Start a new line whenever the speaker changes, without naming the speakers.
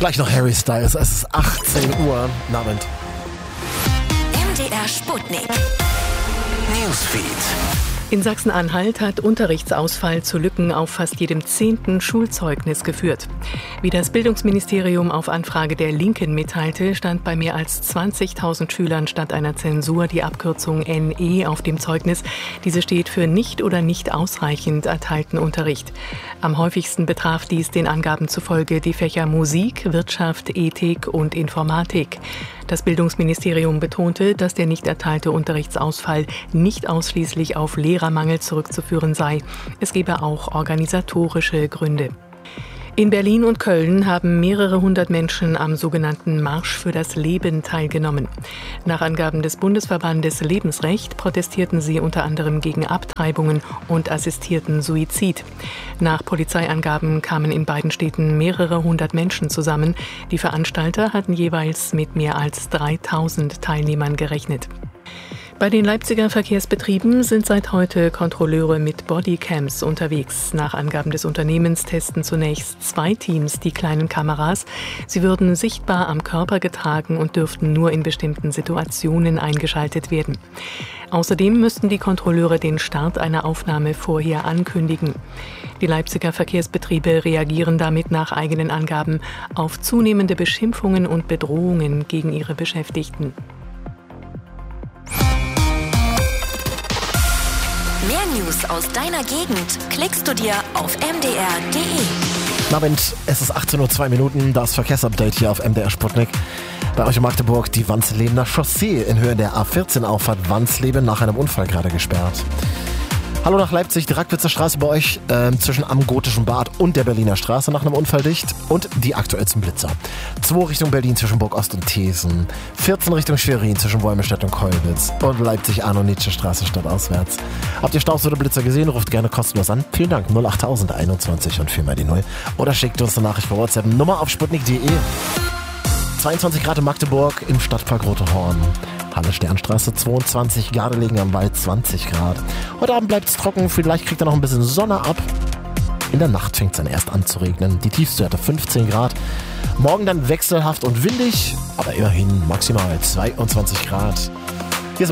Gleich noch Harry Styles. Es ist 18 Uhr. Guten Abend.
MDR Sputnik. Newsfeed.
In Sachsen-Anhalt hat Unterrichtsausfall zu Lücken auf fast jedem 10. Schulzeugnis geführt. Wie das Bildungsministerium auf Anfrage der Linken mitteilte, stand bei mehr als 20.000 Schülern statt einer Zensur die Abkürzung NE auf dem Zeugnis. Diese steht für nicht oder nicht ausreichend erteilten Unterricht. Am häufigsten betraf dies den Angaben zufolge die Fächer Musik, Wirtschaft, Ethik und Informatik. Das Bildungsministerium betonte, dass der nicht erteilte Unterrichtsausfall nicht ausschließlich auf Lehrermangel zurückzuführen sei. Es gebe auch organisatorische Gründe. In Berlin und Köln haben mehrere hundert Menschen am sogenannten Marsch für das Leben teilgenommen. Nach Angaben des Bundesverbandes Lebensrecht protestierten sie unter anderem gegen Abtreibungen und assistierten Suizid. Nach Polizeiangaben kamen in beiden Städten mehrere hundert Menschen zusammen. Die Veranstalter hatten jeweils mit mehr als 3.000 Teilnehmern gerechnet. Bei den Leipziger Verkehrsbetrieben sind seit heute Kontrolleure mit Bodycams unterwegs. Nach Angaben des Unternehmens testen zunächst 2 Teams die kleinen Kameras. Sie würden sichtbar am Körper getragen und dürften nur in bestimmten Situationen eingeschaltet werden. Außerdem müssten die Kontrolleure den Start einer Aufnahme vorher ankündigen. Die Leipziger Verkehrsbetriebe reagieren damit nach eigenen Angaben auf zunehmende Beschimpfungen und Bedrohungen gegen ihre Beschäftigten.
Mehr News aus deiner Gegend klickst du dir auf mdr.de.
Guten Abend, es ist 18:02 Uhr, das Verkehrsupdate hier auf MDR Sputnik. Bei euch in Magdeburg die Wandslebener Chaussee in Höhe der A14-Auffahrt Wandsleben nach einem Unfall gerade gesperrt. Hallo nach Leipzig, die Rackwitzer Straße bei euch zwischen am Gotischen Bad und der Berliner Straße nach einem Unfall dicht und die aktuellsten Blitzer. 2 Richtung Berlin zwischen Burg Ost und Thesen, 14 Richtung Schwerin zwischen Wolmestedt und Kollwitz und Leipzig-Arno-Nietzsche-Straße stadtauswärts. Habt ihr Staus oder Blitzer gesehen? Ruft gerne kostenlos an. Vielen Dank, 08021 und 4 mal die 0. Oder schickt uns eine Nachricht per WhatsApp, Nummer auf sputnik.de. 22 Grad in Magdeburg im Stadtpark Rote Horn. Halle Sternstraße 22, Gardelegen am Wald 20 Grad. Heute Abend bleibt es trocken, vielleicht kriegt er noch ein bisschen Sonne ab. In der Nacht fängt es dann erst an zu regnen. Die Tiefstwerte 15 Grad. Morgen dann wechselhaft und windig, aber immerhin maximal 22 Grad.